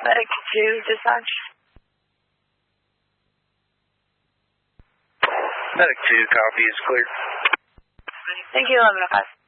Medic 2, dispatch. Medic 2, copy is clear. Thank you, 1105.